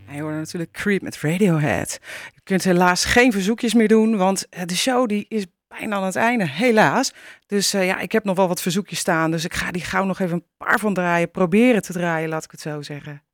Ja, je hoorde natuurlijk Creep met Radiohead. Je kunt helaas geen verzoekjes meer doen, want de show die is bijna aan het einde, helaas. Dus ik heb nog wel wat verzoekjes staan, dus ik ga die gauw nog even een paar van draaien. Proberen te draaien, laat ik het zo zeggen.